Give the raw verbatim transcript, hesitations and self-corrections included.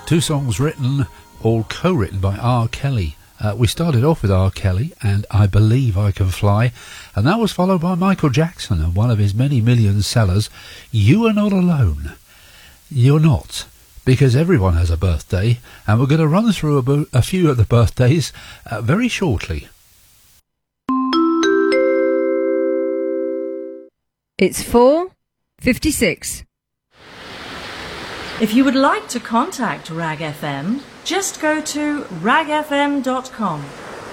Two songs written, all co-written by R. Kelly. Uh, we started off with R. Kelly and I Believe I Can Fly, and that was followed by Michael Jackson and one of his many million sellers, You Are Not Alone. You're not, because everyone has a birthday, and we're going to run through a, bo- a few of the birthdays uh, very shortly. It's four fifty-six. If you would like to contact Rag F M, just go to rag f m dot com.